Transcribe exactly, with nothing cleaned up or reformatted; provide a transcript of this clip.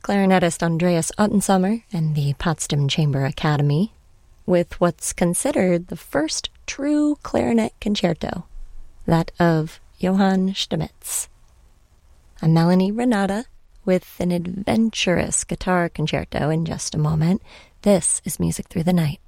clarinetist Andreas Ottensummer and the Potsdam Chamber Academy, with what's considered the first true clarinet concerto, that of Johann Stamitz. I'm Melanie Renata with an adventurous guitar concerto in just a moment. This is Music Through the Night.